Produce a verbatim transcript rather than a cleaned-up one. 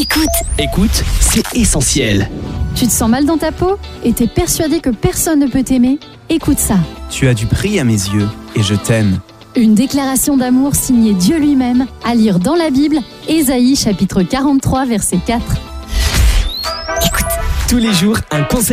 Écoute. Écoute, c'est essentiel. Tu te sens mal dans ta peau et t'es persuadé que personne ne peut t'aimer? Écoute ça. Tu as du prix à mes yeux et je t'aime. Une déclaration d'amour signée Dieu lui-même, à lire dans la Bible, Ésaïe chapitre quarante-trois verset quatre. Écoute. Tous les jours, un conseil